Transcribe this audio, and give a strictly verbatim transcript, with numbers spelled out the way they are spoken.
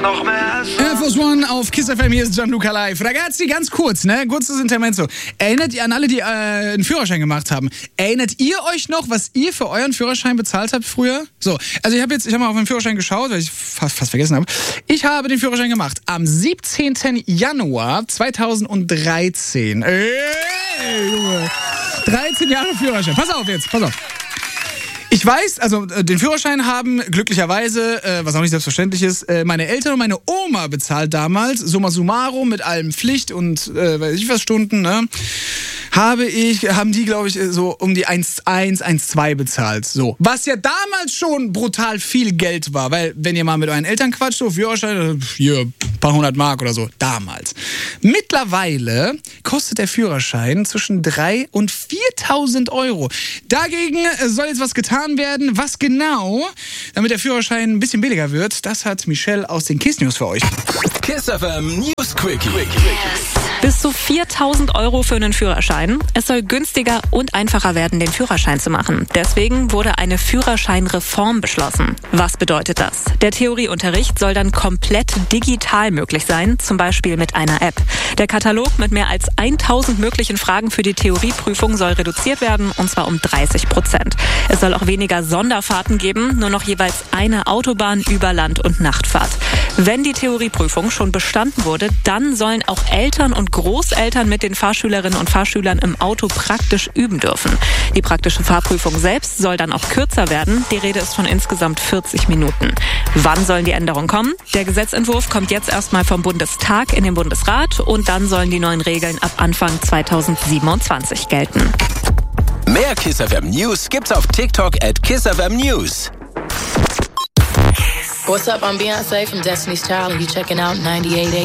noch mehr als Air Force One auf Kiss F M, hier ist Gianluca Live. Ragazzi, ganz kurz, ne? Kurzes Intermezzo. Erinnert ihr an alle, die äh, einen Führerschein gemacht haben? Erinnert ihr euch noch, was ihr für euren Führerschein bezahlt habt früher? So, also ich habe jetzt, ich habe mal auf meinen Führerschein geschaut, weil ich fast, fast vergessen habe. Ich habe den Führerschein gemacht am siebzehnten Januar zweitausenddreizehn. Ey, Junge. dreizehn Jahre Führerschein. Pass auf jetzt, pass auf. Ich weiß, also äh, den Führerschein haben glücklicherweise, äh, was auch nicht selbstverständlich ist, äh, meine Eltern und meine Oma bezahlt damals, summa summarum mit allem Pflicht und äh, weiß ich was Stunden, ne? Habe ich, haben die, glaube ich, so um die eins Komma eins, eins Komma zwei bezahlt. So. Was ja damals schon brutal viel Geld war, weil wenn ihr mal mit euren Eltern quatscht, so Führerschein, hier, ein paar hundert Mark oder so, damals. Mittlerweile kostet der Führerschein zwischen dreitausend und viertausend Euro. Dagegen soll jetzt was getan werden. Was genau, damit der Führerschein ein bisschen billiger wird, das hat Michelle aus den Kiss News für euch. Kiss F M News Quickie. Bis zu viertausend Euro für einen Führerschein. Es soll günstiger und einfacher werden, den Führerschein zu machen. Deswegen wurde eine Führerscheinreform beschlossen. Was bedeutet das? Der Theorieunterricht soll dann komplett digital möglich sein, zum Beispiel mit einer App. Der Katalog mit mehr als tausend möglichen Fragen für die Theorieprüfung soll reduziert werden, und zwar um dreißig Prozent. Es soll auch weniger Sonderfahrten geben, nur noch jeweils eine Autobahn über Land- und Nachtfahrt. Wenn die Theorieprüfung schon bestanden wurde, dann sollen auch Eltern und Großeltern mit den Fahrschülerinnen und Fahrschülern im Auto praktisch üben dürfen. Die praktische Fahrprüfung selbst soll dann auch kürzer werden. Die Rede ist von insgesamt vierzig Minuten. Wann sollen die Änderungen kommen? Der Gesetzentwurf kommt jetzt erstmal vom Bundestag in den Bundesrat und dann sollen die neuen Regeln ab Anfang zweitausendsiebenundzwanzig gelten. Mehr Kiss F M News gibt's auf TikTok at Kiss F M News. What's up? I'm Beyonce from Destiny's Child and you checking out ninety-eight point eight